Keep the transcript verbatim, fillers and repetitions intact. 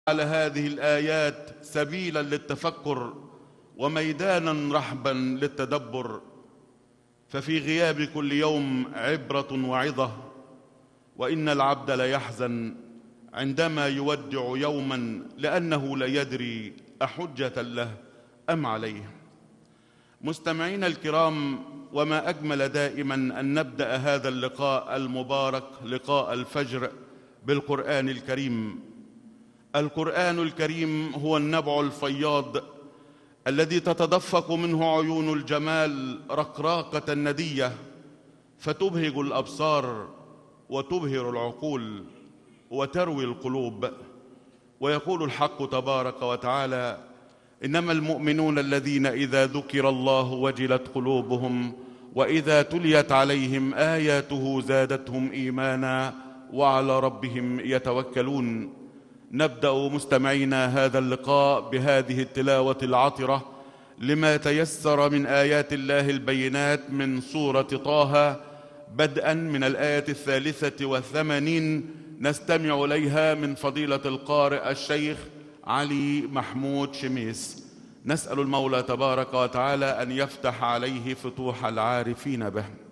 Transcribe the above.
على هذه الآيات سبيلا للتفكر وميدانا رحبا للتدبر، ففي غياب كل يوم عبرة وعظة، وإن العبد ليحزن عندما يودع يوما لأنه لا يدري أحجة له أم عليه. مستمعين الكرام، وما أجمل دائما أن نبدأ هذا اللقاء المبارك لقاء الفجر بالقرآن الكريم. القرآن الكريم هو النبع الفياض الذي تتدفق منه عيون الجمال رقراقة ندية، فتبهج الأبصار وتبهر العقول وتروي القلوب. ويقول الحق تبارك وتعالى: إنما المؤمنون الذين إذا ذكر الله وجلت قلوبهم وإذا تليت عليهم آياته زادتهم إيمانا وعلى ربهم يتوكلون. نبدأ مستمعينا هذا اللقاء بهذه التلاوة العطرة لما تيسر من آيات الله البينات من سورة طه، بدءا من الآية الثالثة والثمانين، نستمع إليها من فضيلة القارئ الشيخ علي محمود شميس. نسأل المولى تبارك وتعالى أن يفتح عليه فتوح العارفين به.